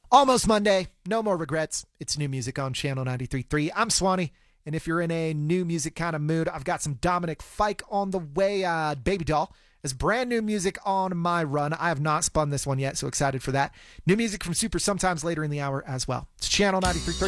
Almost Monday. No more regrets. It's new music on Channel 93.3. I'm Swanee. And if you're in a new music kind of mood, I've got some Dominic Fike on the way. Baby Doll is brand new music on my run. I have not spun this one yet, so excited for that. New music from Super sometimes later in the hour as well. It's Channel 93.3.